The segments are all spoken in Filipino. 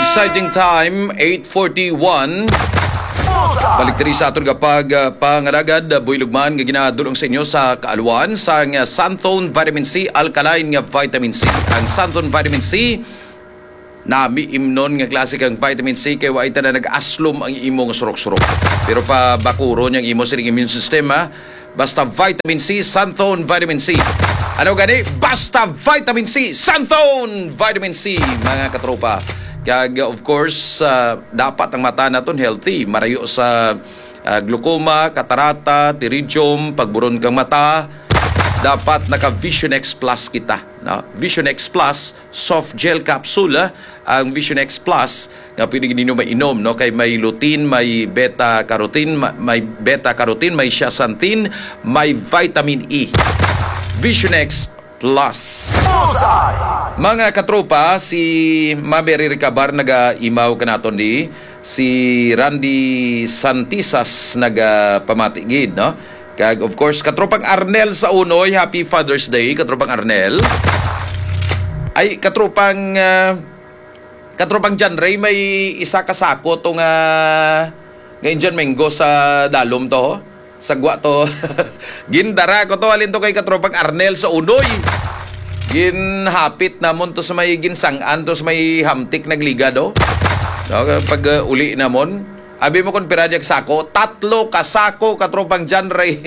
exciting time, 8:41. Balik diri sa aton kapag pangalagad buhay lugman nga ginadulong sa inyo sa kaaluan sa Santon Vitamin C Alkaline nga vitamin C. Ang Santon Vitamin C nami imnon nga klase kang vitamin C kay wa ita na nag-aslom ang imong surok-surok. Pero pa bakuro niyang imo sining immune system ha. Basta vitamin C, Santon Vitamin C. Ano gani? Basta vitamin C, Santon Vitamin C, mga katropa. Kag of course, dapat ang mata naton healthy, marayo sa glaucoma, katarata, pterygium, pagburon kang mata. Dapat naka Vision X Plus kita, no? Vision X Plus soft gel capsule, ang Vision X Plus nga pwede ninyo mainom, no? Kay may lutein, may beta carotene, may zeaxanthin, may vitamin E. Vision X Plus. Mga katropa, si Maberi Ricabar naga-imaw ka naton di. Si Randy Santisas naga-pamatigid, no? Kag of course, katropang Arnel sa Unoy, Happy Father's Day, katropang Arnel. Ay, katropang John Ray, may isa kasako tong Indian mango sa dalom to. Sagwa to. Gindara ko to, alin to kay katropang Arnel sa Unoy. Ginhapit namon to sa may ginsangan to sa may hamtik nagligado. So, pag uli namon, abi mo kon piradyak sako, 3 kasako katropang John Ray.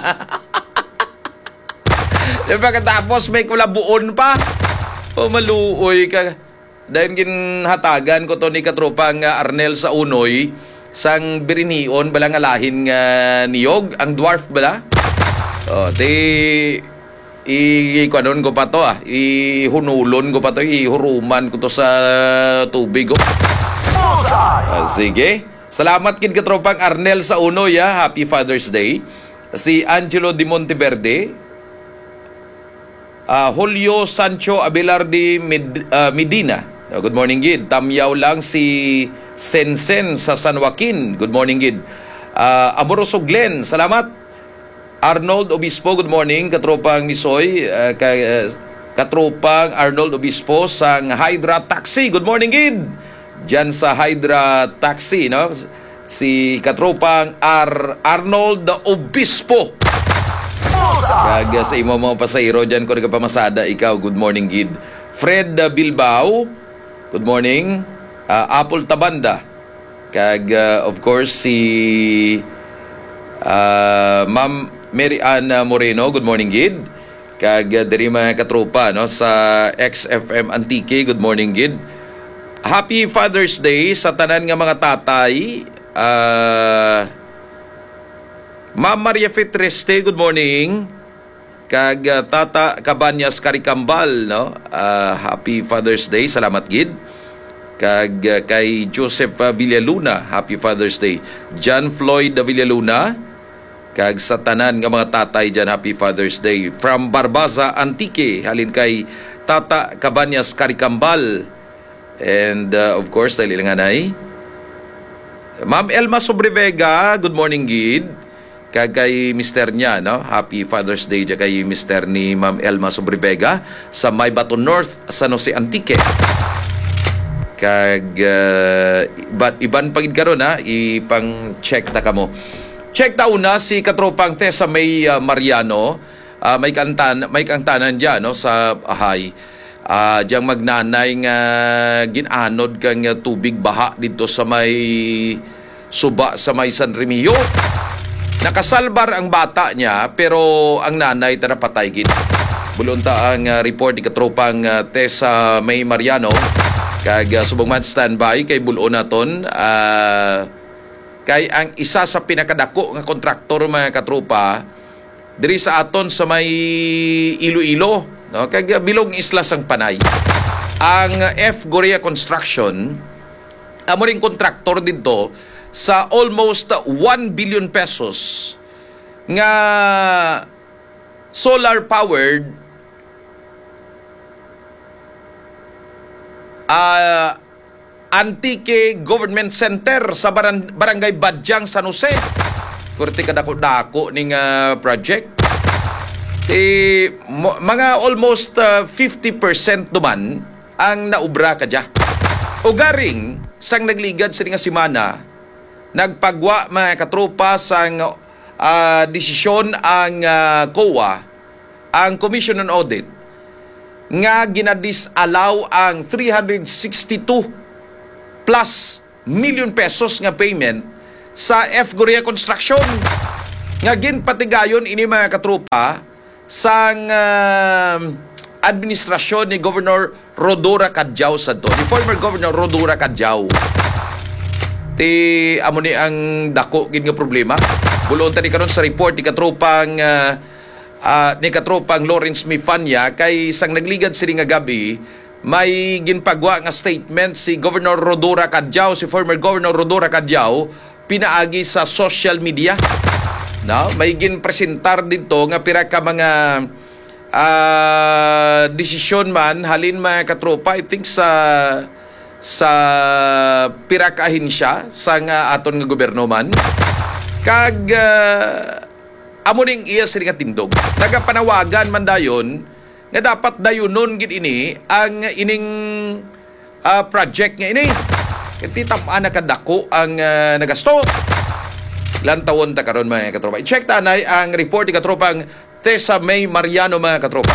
Pagkatapos may kulabuon pa. O maluoy ka. Dahil ginhatagan ko to ni katropang Arnel sa Unoy, sang birinion bala nga lahin nga niyog, ang dwarf bala. O, ikuanon ko pa to ihunulon ko pa to, ihuruman ko to sa tubig. Sige. Salamat kid katropang Arnel sa Unoy, Happy Father's Day. Si Angelo de Monteverde, Julio Sancho Abelarde Medina. Good morning, Gid. Tamyaw lang si Sensen sa San Joaquin. Good morning, Gid. Amoroso Glenn, salamat. Arnold Obispo, good morning. Katropang Misoy, katropang Arnold Obispo sa Hydra Taxi. Good morning, Gid. Diyan sa Hydra Taxi, no? Si katropang Arnold Obispo. Kag sa imo mga pasahero dyan ko nagpamasada, ikaw, good morning, Gid. Fred Bilbao, good morning. Apple Tabanda. Kag of course si Ma'am Mary Ann Moreno, good morning, Gid. Kag diri mga katropa, no, sa XFM Antique, good morning, Gid. Happy Father's Day sa tanan nga mga tatay. Ma'am Maria Fitreste, good morning. Kag Tata Cabanyas Caricambal, no? Happy Father's Day, salamat, Gid. Kag kay Joseph Villaluna, Happy Father's Day. John Floyd Villaluna, kag sa tanan nga mga tatay dyan, Happy Father's Day. From Barbaza Antique, halin kay Tata Cabanyas Caricambal. And of course, dahil ilang anay, Ma'am Elma Sobrevega, good morning, Gid. Kag kay mister niya, no? Happy Father's Day dyan kay mister ni Ma'am Elma Sobrevega sa Maybato North, San Jose Antique. Kag iban pagid karon, ipang check ta kamo. Check ta una si katropang Tessa May Mariano, may kantanan diyan, no, sa ahay. Diyang magnanay nga ginanod kang tubig baha dito sa may suba sa may San Remigio. Nakasalbar ang bata niya pero ang nanay napatay gid. Bulunta ang report ni katropang Tessa May Mariano. Kag subong man standby kay bulo naton, kay ang isa sa pinakadako nga kontraktor, mga katropa, diri sa aton sa may Iloilo, no? Kag bilog isla sang Panay. Ang F. Gorea Construction, amo ring kontraktor dito sa almost 1 billion pesos nga solar powered Antique Government Center sa Barangay Badyang, San Jose. Kurti kadako-dako ning project. Mga almost 50% duman ang naubra kadya. Ugaring sang nagligad sa nga simana, nagpagwa mga katropa sang desisyon ang COA, ang Commission on Audit, nga ginadisallow ang 362 plus million pesos nga payment sa F. Gorea Construction. Nga ginpatigayon ini mga katropa sang administrasyon ni Governor Rodora Cadjao sa to. Ni former Governor Rodora Cadjao. Ti amo ni ang dako gid nga problema. Bulon tani karon sa report ni katropang Lawrence Mifanya kay sang nagligad sini nga gabi, may ginpagwa nga statement si Governor Rodora Cadjao, si former Governor Rodora Cadjao, pinaagi sa social media. No, may ginpresentar dito nga pira ka mga desisyon man halin mga katropa, I think sa pira ka ahensya sa nga aton nga gobyerno man. Kag amo ning iya sini nga tindog. Nagapanawagan man dayon nga dapat dayunon gid ini ang ining project nga ini. Iti tam-ana kadako ang nagasto. Ilan taon ta karon mga katropa. I-check tanay ang report ni katropang Tessa May Mariano mga katropa.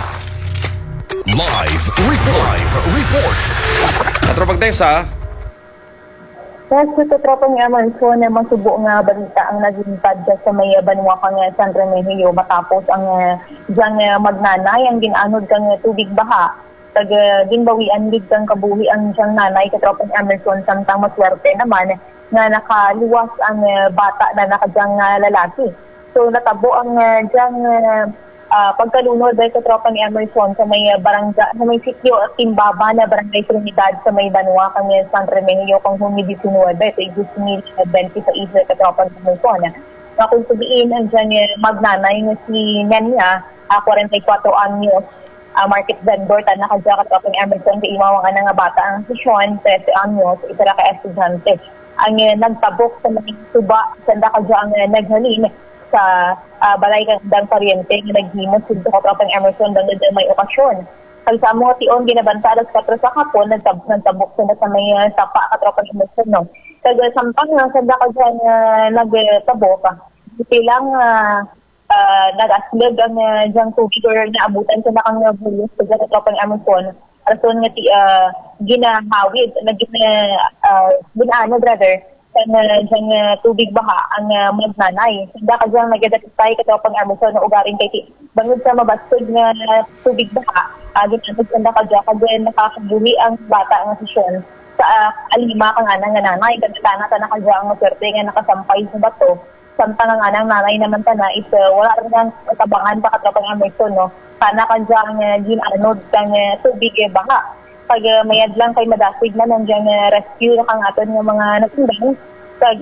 Live report. Katropang Tessa. Yes, ito tropang yaman so na masubo nga balita ang naging padya sa may banwa kang San Remigio matapos ang diyang magnanay ang ginanod kang tubig baha. Tag ginbawian gid kang kabuhi ang diyang nanay katropang Emerson samtang maswerte naman nga nakaluwas ang bata na nakadyang lalaki. So natabo ang diyang pagkalunod dahil katropa ni Emerson sa may barangay, sa may sitio at Timbaba na barangay Trinidad sa may Banwa kang San Remigio kang Huni 19 sa 2020 sa isla katropa ni Emerson. Na kung sabihin ang diyang magnanay nga si Nenya, 44 anyos, market vendor, nakadya katropa ni Emerson sa imawang nga bata ang si Sean, 13 anyos, isa ka estudyante. Ang nagtabok sa mga suba, sanda kadya ang naghalin sa balay kang pariente nga naghimos sa katropang Emerson dahil may okasyon. Kaya sa mga tion ginabantalas 4 sa kapon, nagtabok sila sa may sapa katropang Emerson. No? Kaya sampang sa daka dyan nagtabok, lang nag-aslog ang dyan tubig or naabutan sa nakang bulos sa katropang Emerson. Rason nga ginahawid, ginano brother, dyan tubig baha ang magnanay. Hindi ka dyan nagdadatay katropang Emerson na ugaring kay bangod sa mabastog na tubig baha, ginanod ka dyan kaya nakakabuhi ang bata ang sisyon sa alima kang anang nanay. Kagitana ta nakadya ang maswerte nga nakasampay sa bato. Samtang ang anang nanay naman tana is wala rin ang tabangan pa katropang Emerson, no? Kana ka dyan ginanod kang tubig baha. Pag mayad lang kay madasig na nandiyan rescue na kang aton ng mga natundang. Pag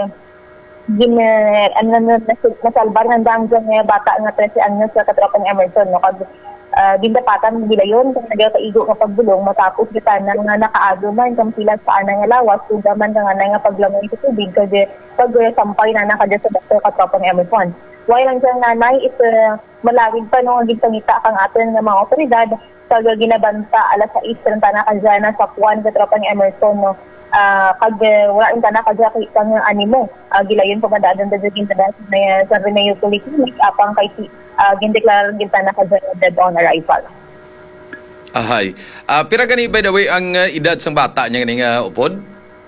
nasalbar ng dyan bata nga 13 anyos sa katropang Emerson. No? Pag dindapatan nila yun, kung nagkaigo nga pagbulong, matapos kita na nga nakaado man, kang sila sa anang lawas, sudaman ka nga nga paglamoy sa tubig, kasi pag sampay na nakadya sa Dr. Katropang Emerson. While ang dyan nanay is malawig pa nung gintangita kang aton ng mga otoridad, pag ginabanta alas 6 na kadya na sa Puan katropang Emerson, no? Pag wala yung tanak kadya kang animo, gilayon pamadaan na dyan sa Remigio Polyclinic, apang kay gindeklarar gintanak kadya dead on arrival. Ahay. Pira gani by the way ang edad sang bata niya nga upod?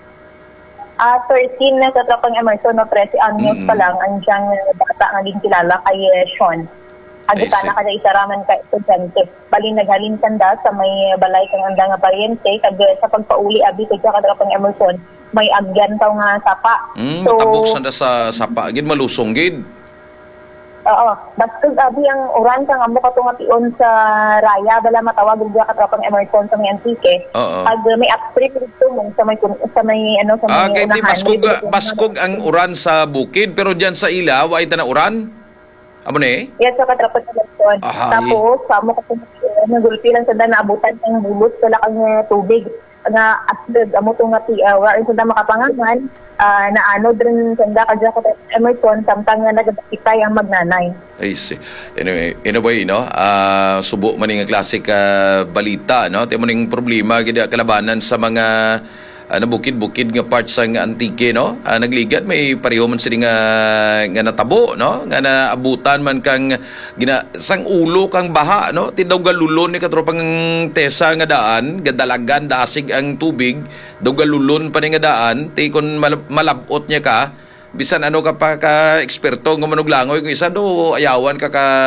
13 na katropang Emerson, no, 13 anyos pa lang ang diyang bata nga din kilala kay Sean. Agitana ka na isaraman ka estudyante. Bali naghalin kanda sa may balay kang anda nga pariente, kag sa pagpauli abi kay katropang Emerson, may agyan taw nga sapa. So matabok sanda sa sapa gid malusong gid. Oo, basta abi ang oran kang amo katungation sa raya bala matawag gid katropang Emerson sa may Antique. Pag may upstream dito mo sa may kay di baskog ang uran sa bukid pero diyan sa ila way ta na uran. Amo ni? Yes, sa katropang Emerson. Tapos, sa mo kasi nagulpi lang sa naabutan ng bulot sa lakang tubig. nga atleg amo to nga wala sila makapangaman naanod rin sanda kadya ko Emerson samtang nga nagapitay ang magnanay. I see. Anyway, in a way, no, subo man nga classic balita, no? Timo ning problema gid kalabanan sa mga bukid-bukid nga parts sang antike, no? Nagligat may pareho man sila nga natabo, no? Nga naabutan man kang sang ulo kang baha, no? Tidaw galulon ni katropang tesa nga daan, gadalagan dasig ang tubig, daw galulon pa ni nga daan, ti kon malabot niya ka, bisan ano ka pa ka eksperto ng manuglangoy kung isa do ayawan ka